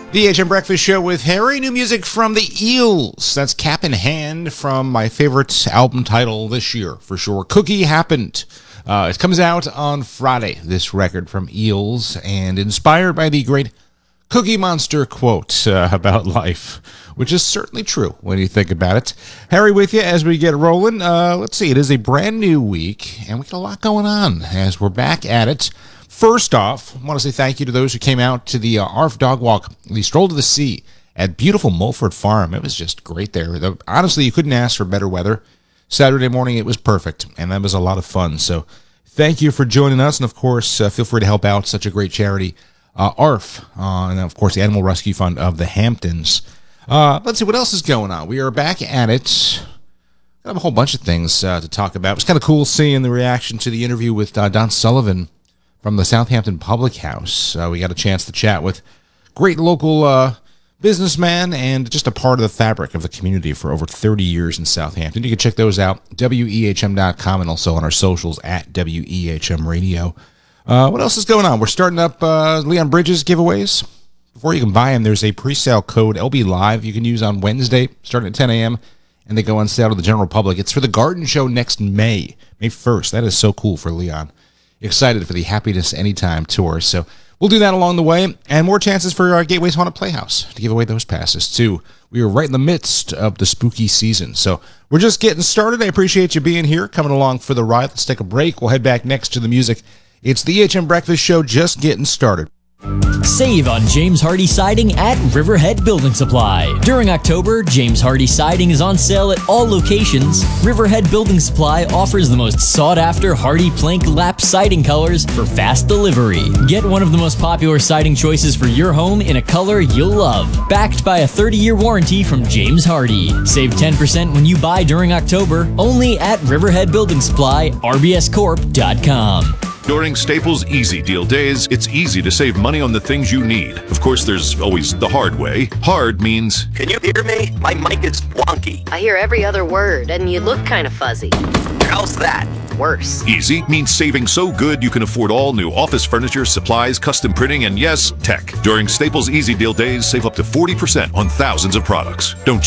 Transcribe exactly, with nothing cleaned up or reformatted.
The H M Breakfast Show with Harry. New music from the Eels. That's Cap in Hand from my favorite album title this year, for sure. Cookie Happened. Uh, it comes out on Friday, this record from Eels, and inspired by the great Cookie Monster quote uh, about life, which is certainly true when you think about it. Harry with you as we get rolling. Uh, let's see, it is a brand new week, and we got a lot going on as we're back at it. First off, I want to say thank you to those who came out to the uh, A R F Dog Walk, the Stroll to the Sea at beautiful Mulford Farm. It was just great there. The, honestly, you couldn't ask for better weather. Saturday morning, it was perfect, and that was a lot of fun. So thank you for joining us, and of course, uh, feel free to help out such a great charity, uh, A R F, uh, and of course, the Animal Rescue Fund of the Hamptons. Uh, let's see, what else is going on? We are back at it. I have a whole bunch of things uh, to talk about. It was kind of cool seeing the reaction to the interview with uh, Don Sullivan from the Southampton Public House. Uh, we got a chance to chat with great local uh, businessman and just a part of the fabric of the community for over thirty years in Southampton. You can check those out, W E H M dot com, and also on our socials at W E H M Radio. Uh, what else is going on? We're starting up uh, Leon Bridges giveaways. Before you can buy them, there's a pre-sale code, L B Live, you can use on Wednesday, starting at ten a.m., and they go on sale to the general public. It's for the garden show next May, May first. That is so cool for Leon. Excited for the Happiness Anytime tour. So we'll do that along the way, and more chances for our Gateway's Haunted Playhouse to give away those passes, too. We are right in the midst of the spooky season. So we're just getting started. I appreciate you being here, coming along for the ride. Let's take a break. We'll head back next to the music. It's the H M Breakfast Show, just getting started. Save on James Hardie Siding at Riverhead Building Supply. During October, James Hardie Siding is on sale at all locations. Riverhead Building Supply offers the most sought-after Hardie plank lap siding colors for fast delivery. Get one of the most popular siding choices for your home in a color you'll love. Backed by a thirty-year warranty from James Hardie. Save ten percent when you buy during October, only at Riverhead Building Supply, R B S corp dot com. During Staples Easy Deal Days, it's easy to save money on the things you need. Of course, there's always the hard way. Hard means... Can you hear me? My mic is wonky. I hear every other word, and you look kind of fuzzy. How's that? Worse. Easy means saving so good you can afford all new office furniture, supplies, custom printing, and yes, tech. During Staples Easy Deal Days, save up to forty percent on thousands of products. Don't